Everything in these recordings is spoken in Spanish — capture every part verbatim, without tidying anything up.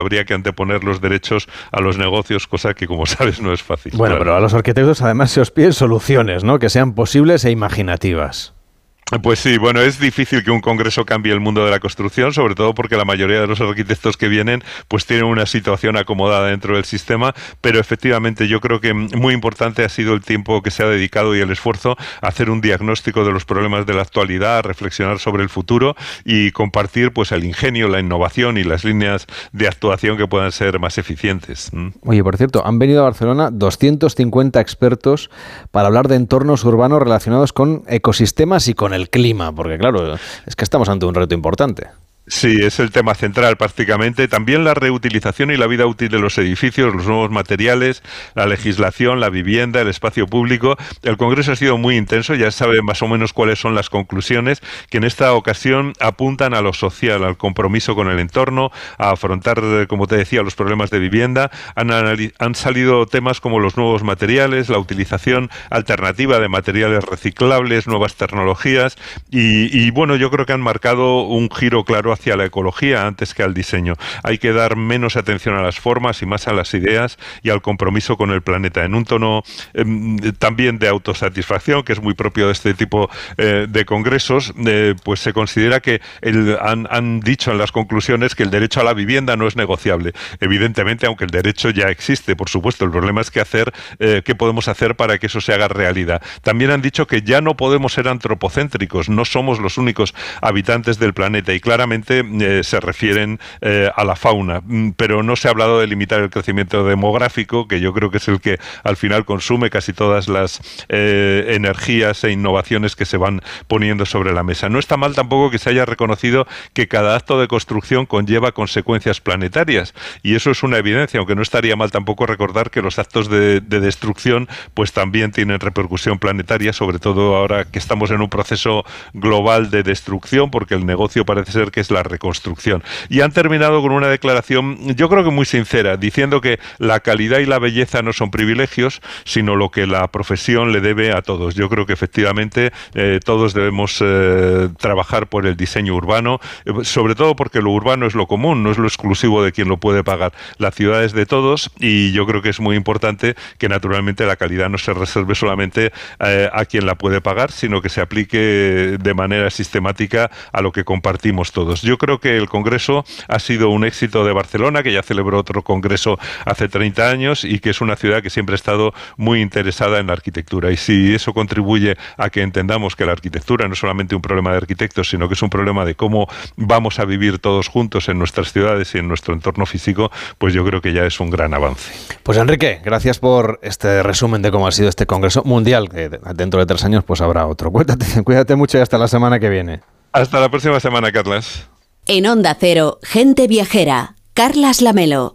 habría que anteponer los derechos a los negocios, cosa que, como sabes, no es fácil. Bueno, claro. Pero a los arquitectos además se os piden soluciones, ¿no? Que sean posibles e imaginativas. Pues sí, bueno, es difícil que un congreso cambie el mundo de la construcción, sobre todo porque la mayoría de los arquitectos que vienen pues tienen una situación acomodada dentro del sistema, pero efectivamente yo creo que muy importante ha sido el tiempo que se ha dedicado y el esfuerzo a hacer un diagnóstico de los problemas de la actualidad, a reflexionar sobre el futuro y compartir pues el ingenio, la innovación y las líneas de actuación que puedan ser más eficientes. Oye, por cierto, han venido a Barcelona doscientos cincuenta expertos para hablar de entornos urbanos relacionados con ecosistemas y con el el clima, porque claro, es que estamos ante un reto importante. Sí, es el tema central prácticamente. También la reutilización y la vida útil de los edificios, los nuevos materiales, la legislación, la vivienda, el espacio público. El Congreso ha sido muy intenso, ya sabe más o menos cuáles son las conclusiones, que en esta ocasión apuntan a lo social, al compromiso con el entorno, a afrontar, como te decía, los problemas de vivienda. Han, han salido temas como los nuevos materiales, la utilización alternativa de materiales reciclables, nuevas tecnologías y, y bueno, yo creo que han marcado un giro claro hacia la ecología antes que al diseño. Hay que dar menos atención a las formas y más a las ideas y al compromiso con el planeta, en un tono eh, también de autosatisfacción, que es muy propio de este tipo eh, de congresos. Eh, pues se considera que el, han, han dicho en las conclusiones que el derecho a la vivienda no es negociable. Evidentemente, aunque el derecho ya existe, por supuesto, el problema es qué hacer, eh, qué podemos hacer para que eso se haga realidad. También han dicho que ya no podemos ser antropocéntricos, no somos los únicos habitantes del planeta y claramente Eh, se refieren eh, a la fauna, pero no se ha hablado de limitar el crecimiento demográfico, que yo creo que es el que al final consume casi todas las eh, energías e innovaciones que se van poniendo sobre la mesa. No está mal tampoco que se haya reconocido que cada acto de construcción conlleva consecuencias planetarias, y eso es una evidencia, aunque no estaría mal tampoco recordar que los actos de, de destrucción pues también tienen repercusión planetaria, sobre todo ahora que estamos en un proceso global de destrucción, porque el negocio parece ser que es la reconstrucción. Y han terminado con una declaración, yo creo que muy sincera, diciendo que la calidad y la belleza no son privilegios, sino lo que la profesión le debe a todos. Yo creo que efectivamente eh, todos debemos eh, trabajar por el diseño urbano, eh, sobre todo porque lo urbano es lo común, no es lo exclusivo de quien lo puede pagar. La ciudad es de todos y yo creo que es muy importante que naturalmente la calidad no se reserve solamente eh, a quien la puede pagar, sino que se aplique de manera sistemática a lo que compartimos todos. Yo creo que el Congreso ha sido un éxito de Barcelona, que ya celebró otro Congreso hace treinta años y que es una ciudad que siempre ha estado muy interesada en la arquitectura. Y si eso contribuye a que entendamos que la arquitectura no es solamente un problema de arquitectos, sino que es un problema de cómo vamos a vivir todos juntos en nuestras ciudades y en nuestro entorno físico, pues yo creo que ya es un gran avance. Pues Enrique, gracias por este resumen de cómo ha sido este Congreso Mundial, que dentro de tres años pues habrá otro. Cuídate, cuídate mucho y hasta la semana que viene. Hasta la próxima semana, Carlas. En Onda Cero, Gente Viajera, Carlas Lamelo.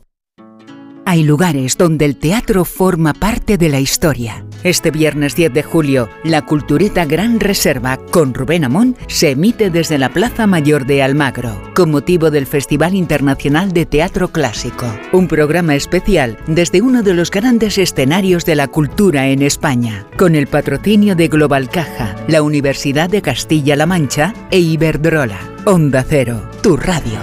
Hay lugares donde el teatro forma parte de la historia. Este viernes diez de julio, la Cultureta Gran Reserva con Rubén Amón se emite desde la Plaza Mayor de Almagro, con motivo del Festival Internacional de Teatro Clásico. Un programa especial desde uno de los grandes escenarios de la cultura en España, con el patrocinio de Global Caja, la Universidad de Castilla-La Mancha e Iberdrola. Onda Cero, tu radio.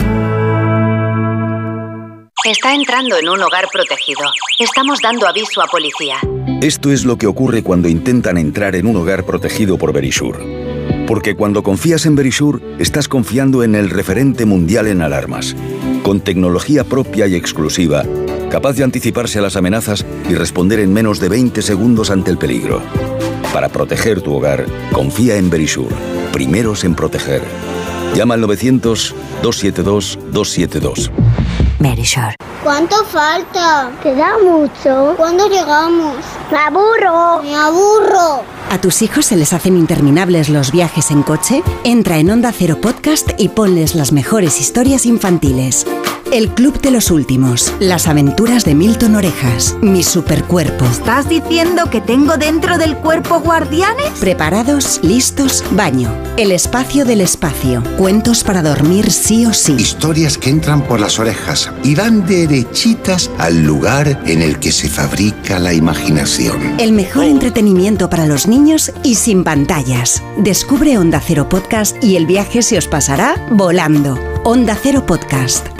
Está entrando en un hogar protegido. Estamos dando aviso a policía. Esto es lo que ocurre cuando intentan entrar en un hogar protegido por Verisure. Porque cuando confías en Verisure, estás confiando en el referente mundial en alarmas. Con tecnología propia y exclusiva, capaz de anticiparse a las amenazas y responder en menos de veinte segundos ante el peligro. Para proteger tu hogar, confía en Verisure. Primeros en proteger. Llama al novecientos, dos siete dos, dos siete dos. Verisure. ¿Cuánto falta? Queda mucho. ¿Cuándo llegamos? ¡Me aburro! ¡Me aburro! ¿A tus hijos se les hacen interminables los viajes en coche? Entra en Onda Cero Podcast y ponles las mejores historias infantiles. El Club de los Últimos. Las aventuras de Milton Orejas. Mi supercuerpo. ¿Estás diciendo que tengo dentro del cuerpo guardianes? Preparados, listos, baño. El espacio del espacio. Cuentos para dormir sí o sí. Historias que entran por las orejas y van derechitas al lugar en el que se fabrica la imaginación. El mejor entretenimiento para los niños y sin pantallas. Descubre Onda Cero Podcast y el viaje se os pasará volando. Onda Cero Podcast.